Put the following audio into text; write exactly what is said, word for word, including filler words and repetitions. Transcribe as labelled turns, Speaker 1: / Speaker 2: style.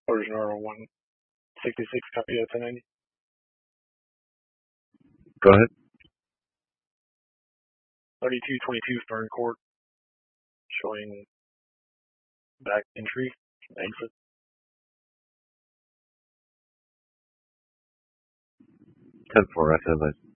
Speaker 1: Version R one sixty-six, copy of ten ninety.
Speaker 2: Go ahead.
Speaker 1: thirty-two twenty-two Fern Court, showing back entry, exit.
Speaker 2: ten four, I feel like.